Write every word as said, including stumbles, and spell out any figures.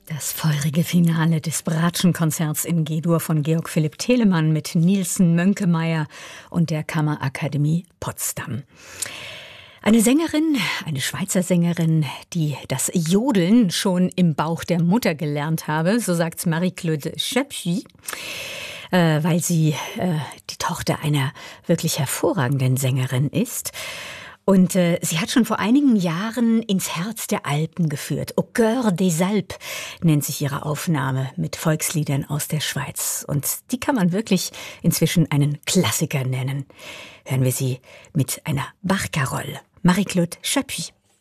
Das feurige Finale des Bratschenkonzerts in G-Dur von Georg Philipp Telemann mit Nielsen Mönkemeyer und der Kammerakademie Potsdam. Eine Sängerin, eine Schweizer Sängerin, die das Jodeln schon im Bauch der Mutter gelernt habe, so sagt Marie-Claude Chapuis, äh, weil sie äh, die Tochter einer wirklich hervorragenden Sängerin ist. Und äh, sie hat schon vor einigen Jahren ins Herz der Alpen geführt. Au cœur des Alpes nennt sich ihre Aufnahme mit Volksliedern aus der Schweiz. Und die kann man wirklich inzwischen einen Klassiker nennen. Hören wir sie mit einer Barcarolle. Marie-Claude Chapuis.